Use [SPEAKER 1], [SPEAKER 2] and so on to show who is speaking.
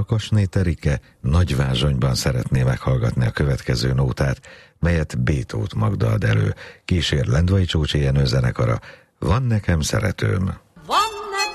[SPEAKER 1] Szakasné Terike Nagyvázsonyban szeretné meghallgatni a következő nótát, melyet B. Tóth Magda ad elő. Kísér Lendvai Csócsi Jenő zenekara. Van nekem szeretőm.